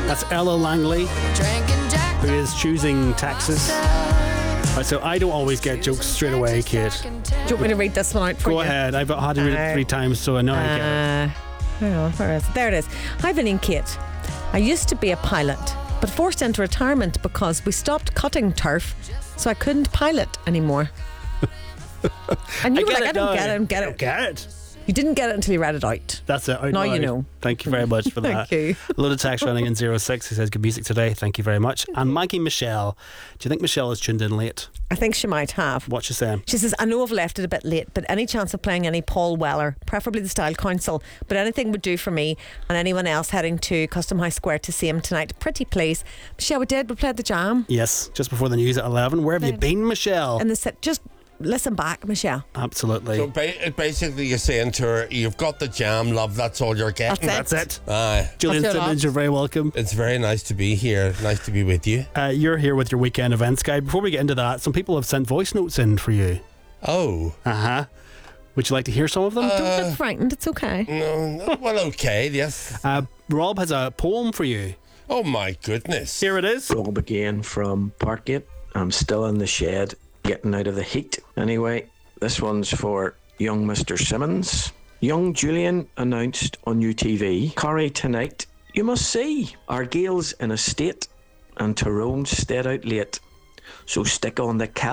That's Ella Langley, who is choosing Texas. Right, so I don't always get jokes straight away, Kate. Do you want me to read this one out for you? Go ahead. I've had to read it 3 times, so I know I get it. Hang on, where is it? There it is. Hi, Vinny and Kate. I used to be a pilot, but forced into retirement because we stopped cutting turf, so I couldn't pilot anymore. And you were like, I don't get it. Get it. You didn't get it until you read it out. That's it. Now you know. Thank you very much for that. Thank you. A lot of text running in 06 who says good music today. Thank you very much. And Maggie Michelle. Do you think Michelle has tuned in late? I think she might have. What's she saying? She says, I know I've left it a bit late, but any chance of playing any Paul Weller, preferably the Style Council, but anything would do for me and anyone else heading to Custom House Square to see him tonight. Pretty please. Michelle, we played the Jam. Yes, just before the news at 11. Where have you been, Michelle? And just listen back, Michelle. Absolutely. So basically you're saying to her, you've got the Jam, love, that's all you're getting. That's it. Aye. Julian Simmons, you're very welcome. It's very nice to be here. Nice to be with you. You're here with your weekend events guide. Before we get into that, some people have sent voice notes in for you. Oh. Uh-huh. Would you like to hear some of them? Don't get frightened, it's okay. No, well, okay, yes. Rob has a poem for you. Oh my goodness. Here it is. Rob again from Parkgate. I'm still in the shed, getting out of the heat. Anyway, this one's for young Mr. Simmons. Young Julian announced on UTV, Corrie tonight, you must see, Argyle's in a state and Tyrone's stayed out late. So stick on the cap.